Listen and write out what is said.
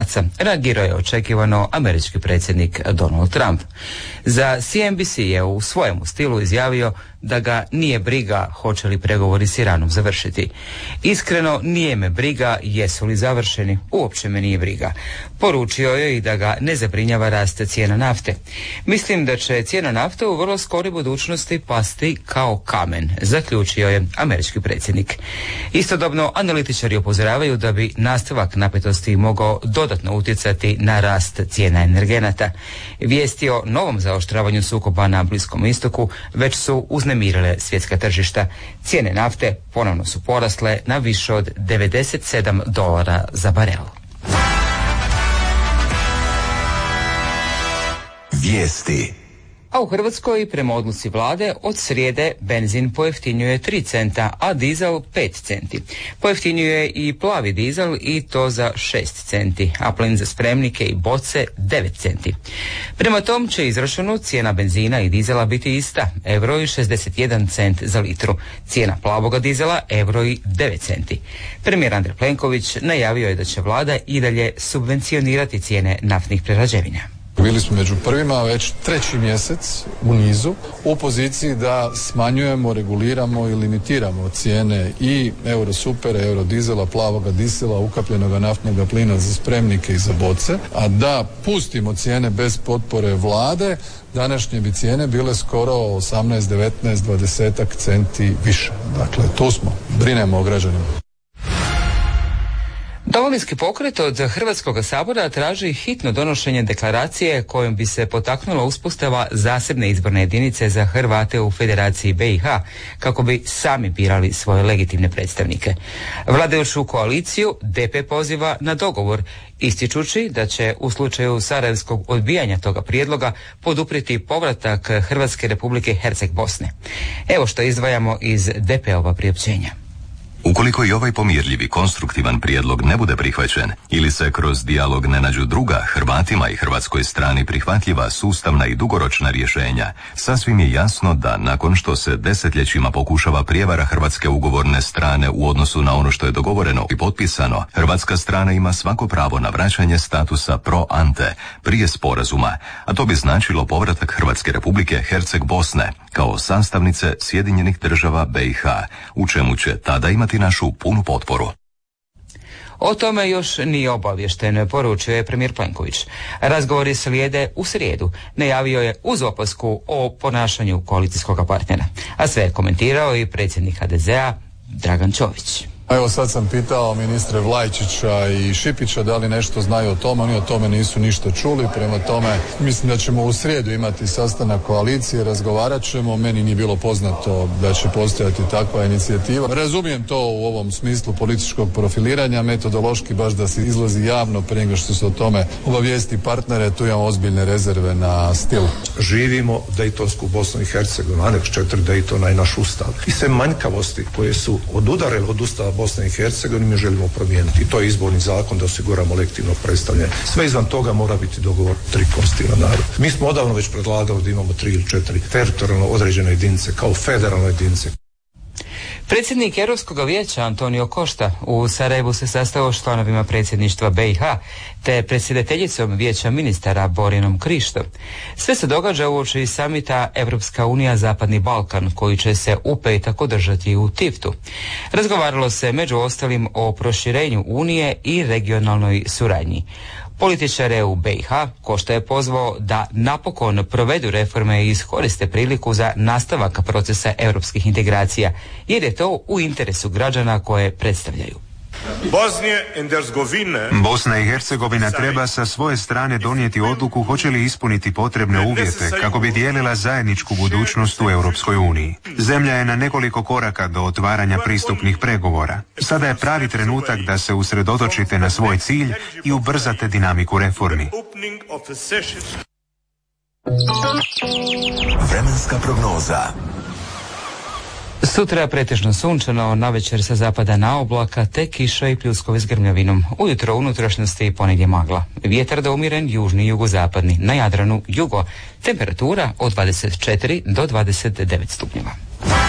marca. Reagirao je očekivano američki predsjednik Donald Trump. Za CNBC je u svojemu stilu izjavio da ga nije briga hoće li pregovori s Iranom završiti. Iskreno, nije me briga jesu li završeni, uopće me nije briga. Poručio je i da ga ne zabrinjava rast cijena nafte. Mislim da će cijena nafte u vrlo skoroj budućnosti pasti kao kamen, zaključio je američki predsjednik. Istodobno, analitičari upozoravaju da bi nastavak napetosti mogao dodatno utjecati na rast cijena energenata. Vijesti o novom zaoštravanju sukoba na Bliskom istoku već su uznemirile svjetska tržišta. Cijene nafte ponovno su porasle na više od $97 za barel. Vijesti. A u Hrvatskoj prema odluci vlade od srijede benzin pojeftinjuje 3 centa, a dizel 5 centi. Pojeftinjuje i plavi dizel i to za 6 centi, a plin za spremnike i boce 9 centi. Prema tom će izračunu cijena benzina i dizela biti ista, €1,61 cent za litru. Cijena plavoga dizela €1,09 centi. Premijer Andrej Plenković najavio je da će vlada i dalje subvencionirati cijene naftnih prerađevina. Bili smo među prvima već 3. mjesec u nizu u poziciji da smanjujemo, reguliramo i limitiramo cijene i eurosupera, eurodizela, plavoga dizela, ukapljenoga naftnog plina za spremnike i za boce, a da pustimo cijene bez potpore vlade, današnje bi cijene bile skoro 18, 19, 20 centi više. Dakle, tu smo, brinemo o građanima. Domovinski pokret od Hrvatskog sabora traži hitno donošenje deklaracije kojom bi se potaknula uspostava zasebne izborne jedinice za Hrvate u Federaciji BiH kako bi sami birali svoje legitimne predstavnike. Vladajuću koaliciju DP poziva na dogovor, ističući da će u slučaju sarajevskog odbijanja toga prijedloga poduprijeti povratak Hrvatske Republike Herceg-Bosne. Evo što izdvajamo iz DP-ova priopćenja. Ukoliko i ovaj pomirljivi, konstruktivan prijedlog ne bude prihvaćen ili se kroz dijalog ne nađu druga, Hrvatima i hrvatskoj strani prihvatljiva, sustavna i dugoročna rješenja, sasvim je jasno da nakon što se desetljećima pokušava prijevara hrvatske ugovorne strane u odnosu na ono što je dogovoreno i potpisano, hrvatska strana ima svako pravo na vraćanje statusa pro ante prije sporazuma, a to bi značilo povratak Hrvatske Republike Herceg-Bosne kao sastavnice Sjedinjenih Država BiH, u čemu će tada imati našu punu potporu. O tome još nije obavješten, poručio je premijer Plenković. Razgovori slijede u srijedu. Najavio je uz opasku o ponašanju koalicijskog partnera. A sve je komentirao i predsjednik HDZ-a Dragan Čović. Evo sad sam pitao ministre Vlajčića i Šipića da li nešto znaju o tome, oni o tome nisu ništa čuli, prema tome mislim da ćemo u srijedu imati sastanak koalicije, razgovarat ćemo, meni nije bilo poznato da će postojati takva inicijativa. Razumijem to u ovom smislu političkog profiliranja, metodološki baš da se izlazi javno prije nego što se o tome obavijesti partnere, tu imamo ozbiljne rezerve na stil. Živimo Dejtonsku Bosnu i Hercegovinu, aneks 4 Dejtona i naš ustav. I sve manjkavosti koje su odudarele od ustava Bosne i Hercegovine mi želimo promijeniti. I to je izborni zakon da osiguramo legitimno predstavljanje. Sve izvan toga mora biti dogovor 3 konstitutivna naroda. Mi smo odavno već predlagali da imamo 3 ili 4 teritorijalno određene jedinice kao federalne jedinice. Predsjednik Europskog vijeća Antonio Costa u Sarajevu se sastao s članovima predsjedništva BiH te predsjedateljicom vijeća ministara Borinom Krišto. Sve se događa uoči samita Europska unija Zapadni Balkan koji će se u petak održati u Tiftu. Razgovaralo se među ostalim o proširenju Unije i regionalnoj suradnji. Političare u BiH Košta je pozvao da napokon provedu reforme i iskoriste priliku za nastavak procesa europskih integracija, jer je to u interesu građana koje predstavljaju. Bosna i Hercegovina treba sa svoje strane donijeti odluku hoće li ispuniti potrebne uvjete kako bi dijelila zajedničku budućnost u Europskoj uniji. Zemlja je na nekoliko koraka do otvaranja pristupnih pregovora. Sada je pravi trenutak da se usredotočite na svoj cilj i ubrzate dinamiku reformi. Vremenska prognoza. Sutra pretežno sunčano, navečer sa zapada na oblaka, te kiša i pljuskovi s grmljavinom. Ujutro u unutrašnjosti ponegdje magla. Vjetar da umiren južni i jugozapadni, na Jadranu jugo. Temperatura od 24 do 29 stupnjeva.